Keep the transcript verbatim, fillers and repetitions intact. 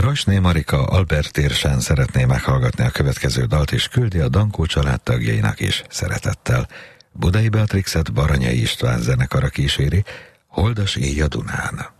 Rajsné Marika Albert térsán szeretné meghallgatni a következő dalt, és küldi a Dankó család tagjainak is szeretettel. Budai Beatrixet Baranyai István zenekara kíséri, Holdas éj a Dunán.